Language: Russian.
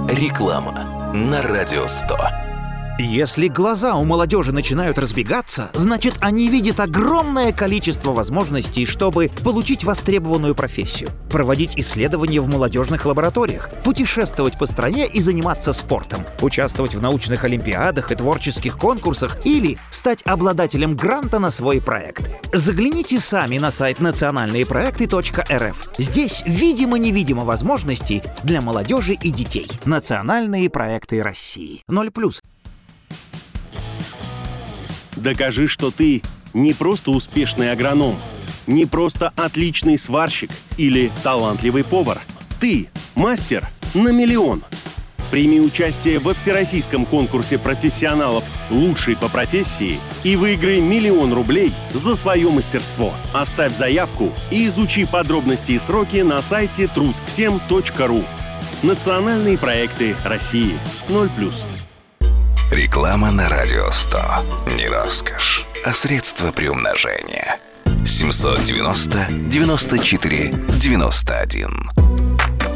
Реклама на Радио 100. Если глаза у молодежи начинают разбегаться, значит, они видят огромное количество возможностей, чтобы получить востребованную профессию, проводить исследования в молодежных лабораториях, путешествовать по стране и заниматься спортом, участвовать в научных олимпиадах и творческих конкурсах или стать обладателем гранта на свой проект. Загляните сами на сайт национальныепроекты.рф. Здесь видимо-невидимо возможностей для молодежи и детей. Национальные проекты России. 0+. Докажи, что ты не просто успешный агроном, не просто отличный сварщик или талантливый повар. Ты мастер на миллион. Прими участие во всероссийском конкурсе профессионалов «Лучший по профессии» и выиграй 1 000 000 рублей за свое мастерство. Оставь заявку и изучи подробности и сроки на сайте трудвсем.ру. Национальные проекты России. 0+. Реклама на Радио 100. Не роскошь, а средство приумножения. 790 94 91.